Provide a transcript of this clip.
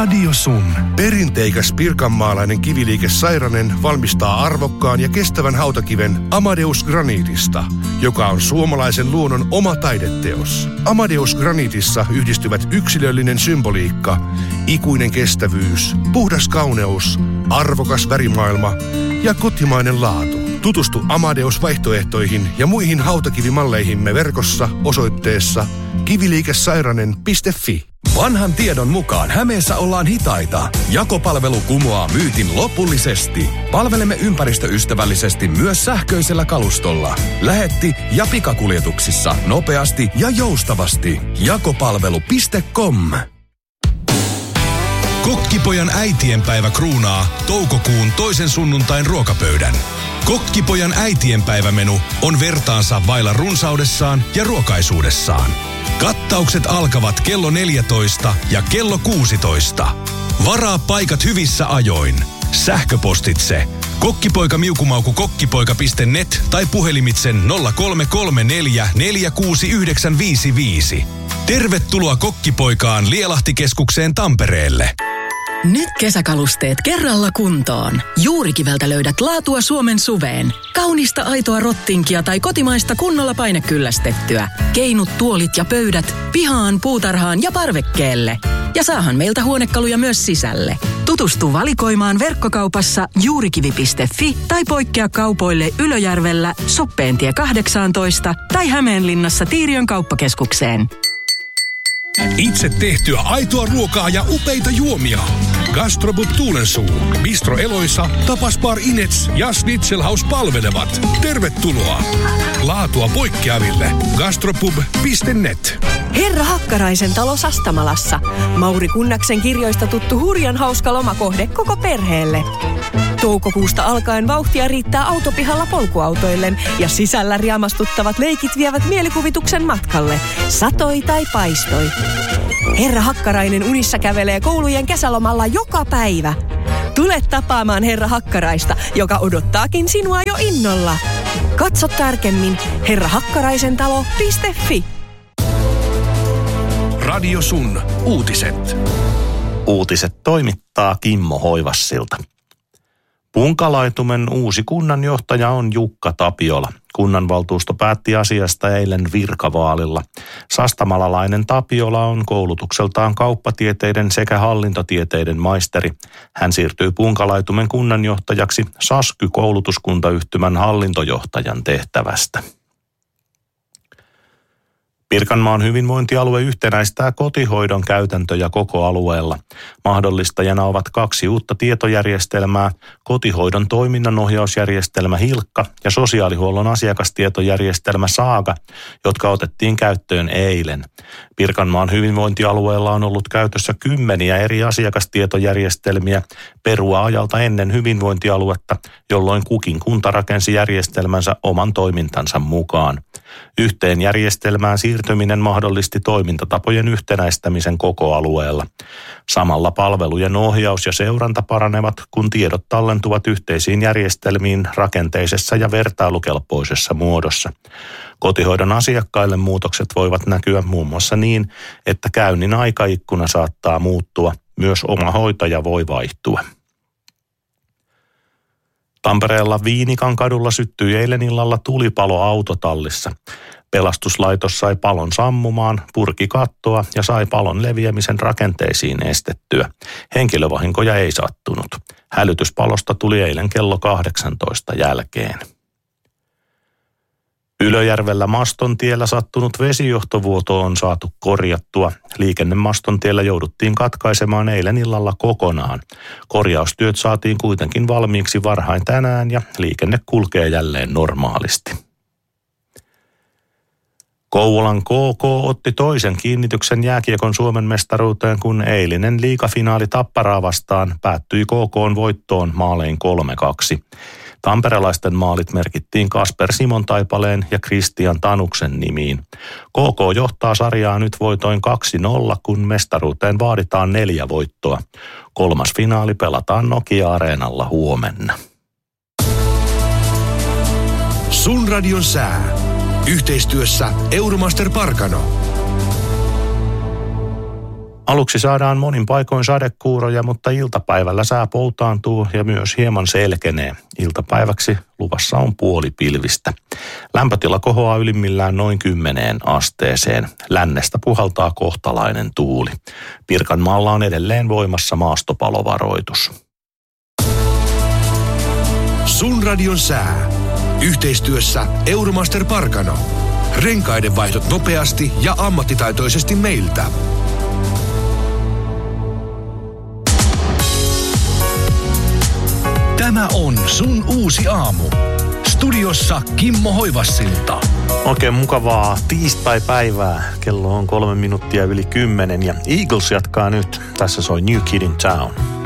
Radio Sun. Perinteikäs pirkanmaalainen kiviliike Sairanen valmistaa arvokkaan ja kestävän hautakiven Amadeus Granitista, joka on suomalaisen luonnon oma taideteos. Amadeus Granitissa yhdistyvät yksilöllinen symboliikka, ikuinen kestävyys, puhdas kauneus, arvokas värimaailma ja kotimainen laatu. Tutustu Amadeus-vaihtoehtoihin ja muihin hautakivimalleihimme verkossa osoitteessa kiviliikesairanen.fi. Vanhan tiedon mukaan Hämeessä ollaan hitaita. Jakopalvelu kumoaa myytin lopullisesti. Palvelemme ympäristöystävällisesti myös sähköisellä kalustolla. Lähetti- ja pikakuljetuksissa nopeasti ja joustavasti. Jakopalvelu.com. Kokkipojan äitienpäivä kruunaa toukokuun toisen sunnuntain ruokapöydän. Kokkipojan äitienpäivämenu on vertaansa vailla runsaudessaan ja ruokaisuudessaan. Kattaukset alkavat kello 14 ja kello 16. Varaa paikat hyvissä ajoin. Sähköpostitse kokkipoikamiukumauku.kokkipoika.net tai puhelimitsen 0334 46955. Tervetuloa Kokkipoikaan Lielahtikeskukseen Tampereelle. Nyt kesäkalusteet kerralla kuntoon. Juurikiveltä löydät laatua Suomen suveen. Kaunista aitoa rottinkia tai kotimaista kunnolla painekyllästettyä. Keinut, tuolit ja pöydät pihaan, puutarhaan ja parvekkeelle. Ja saahan meiltä huonekaluja myös sisälle. Tutustu valikoimaan verkkokaupassa juurikivi.fi tai poikkea kaupoille Ylöjärvellä, Soppeentie 18 tai Hämeenlinnassa Tiiriön kauppakeskukseen. Itse tehtyä aitoa ruokaa ja upeita juomia. Gastrobub Tuulensuu, Bistro Eloisa, Tapas Bar Inets ja Schnitzelhaus palvelevat. Tervetuloa! Laatua poikkeaville. Gastropub.net. Herra Hakkaraisen talo Sastamalassa. Mauri Kunnaksen kirjoista tuttu hurjan hauska lomakohde koko perheelle. Toukokuusta alkaen vauhtia riittää autopihalla polkuautoillen ja sisällä riamastuttavat leikit vievät mielikuvituksen matkalle. Satoi tai paistoi. Herra Hakkarainen unissa kävelee koulujen kesälomalla joka päivä. Tule tapaamaan Herra Hakkaraista, joka odottaakin sinua jo innolla. Katso tarkemmin herrahakkaraisentalo.fi. Radio Sun. Uutiset. Uutiset toimittaa Kimmo Hoivassilta. Punkalaitumen uusi kunnanjohtaja on Jukka Tapiola. Kunnanvaltuusto päätti asiasta eilen virkavaalilla. Sastamalalainen Tapiola on koulutukseltaan kauppatieteiden sekä hallintotieteiden maisteri. Hän siirtyy Punkalaitumen kunnanjohtajaksi Sasky-koulutuskuntayhtymän hallintojohtajan tehtävästä. Pirkanmaan hyvinvointialue yhtenäistää kotihoidon käytäntöjä koko alueella. Mahdollistajana ovat 2 uutta tietojärjestelmää, kotihoidon toiminnanohjausjärjestelmä Hilkka ja sosiaalihuollon asiakastietojärjestelmä Saaga, jotka otettiin käyttöön eilen. Pirkanmaan hyvinvointialueella on ollut käytössä 10 eri asiakastietojärjestelmiä perua ajalta ennen hyvinvointialuetta, jolloin kukin kunta rakensi järjestelmänsä oman toimintansa mukaan. Yhteen järjestelmään siirtyminen mahdollisti toimintatapojen yhtenäistämisen koko alueella. Samalla palvelujen ohjaus ja seuranta paranevat, kun tiedot tallentuvat yhteisiin järjestelmiin rakenteisessa ja vertailukelpoisessa muodossa. Kotihoidon asiakkaille muutokset voivat näkyä muun muassa niin, että käynnin aikaikkuna saattaa muuttua. Myös oma hoitaja voi vaihtua. Tampereella Viinikan kadulla syttyi eilen illalla tulipalo autotallissa. Pelastuslaitos sai palon sammumaan, purki kattoa ja sai palon leviämisen rakenteisiin estettyä. Henkilövahinkoja ei sattunut. Hälytys palosta tuli eilen kello 18 jälkeen. Ylöjärvellä Mastontiellä sattunut vesijohtovuoto on saatu korjattua. Liikenne Mastontiellä jouduttiin katkaisemaan eilen illalla kokonaan. Korjaustyöt saatiin kuitenkin valmiiksi varhain tänään ja liikenne kulkee jälleen normaalisti. Kouvolan KK otti toisen kiinnityksen jääkiekon Suomen mestaruuteen, kun eilinen liigafinaali Tapparaa vastaan päättyi KK:n voittoon maalein 3-2. Tamperelaisten maalit merkittiin Kasper Simon-Taipaleen ja Kristian Tanuksen nimiin. KK johtaa sarjaa nyt voitoin 2-0, kun mestaruuteen vaaditaan 4 voittoa. 3. finaali pelataan Nokia-areenalla huomenna. Sun radion sää. Yhteistyössä Euromaster Parkano. Aluksi saadaan monin paikoin sadekuuroja, mutta iltapäivällä sää poutaantuu ja myös hieman selkenee. Iltapäiväksi luvassa on puolipilvistä. Lämpötila kohoaa ylimmillään noin 10 asteeseen. Lännestä puhaltaa kohtalainen tuuli. Pirkanmaalla on edelleen voimassa maastopalovaroitus. Sun radion sää. Yhteistyössä Euromaster Parkano. Renkaiden vaihdot nopeasti ja ammattitaitoisesti meiltä. Tämä on Sun uusi aamu. Studiossa Kimmo Hoivassilta. Oikein mukavaa tiistai-päivää. Kello on 3 minuuttia yli 10 ja Eagles jatkaa nyt. Tässä soi New Kid in Town.